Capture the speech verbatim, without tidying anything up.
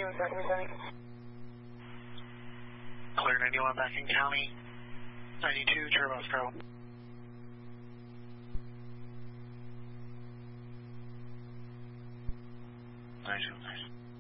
ninety-one back in county. Clear ninety-one back in county. ninety-two, turbos go. Nice, nice.